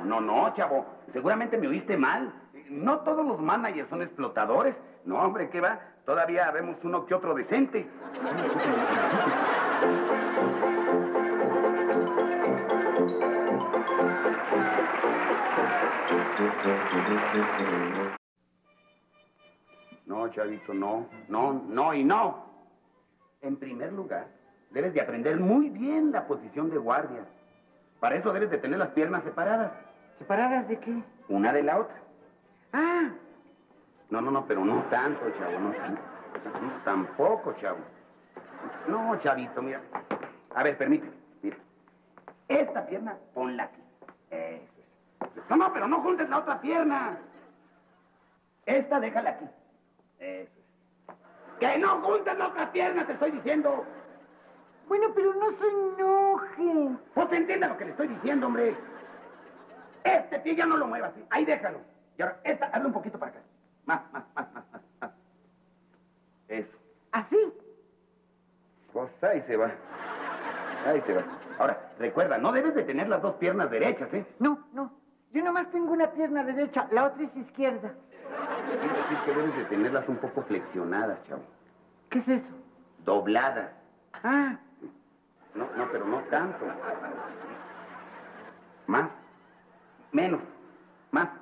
No, chavo. Seguramente me oíste mal. No todos los managers son explotadores. No, hombre, ¿qué va? Todavía vemos uno que otro decente. No, chavito, no y no. En primer lugar, debes de aprender muy bien la posición de guardia. Para eso debes de tener las piernas separadas. ¿Separadas de qué? Una de la otra. Ah. No, pero no tanto, chavo, no tanto. Tampoco, chavo. No, chavito, mira. A ver, permíteme, mira. Esta pierna, ponla aquí. Eso es. No, pero no juntes la otra pierna. Esta, déjala aquí. Eso es. ¡Que no juntes la otra pierna, te estoy diciendo! Bueno, pero no se enoje. Pues entienda lo que le estoy diciendo, hombre. Este pie ya no lo muevas, ¿sí? Ahí déjalo. Y ahora, esta, hazlo un poquito para acá. Más. Eso. ¿Así? Pues ahí se va. Ahí se va. Ahora, recuerda, no debes de tener las dos piernas derechas, ¿eh? No. Yo nomás tengo una pierna derecha, la otra es izquierda. Quiere decir que debes de tenerlas un poco flexionadas, chavo. ¿Qué es eso? Dobladas. Ah. Sí. No, pero no tanto. Más. Menos. Más.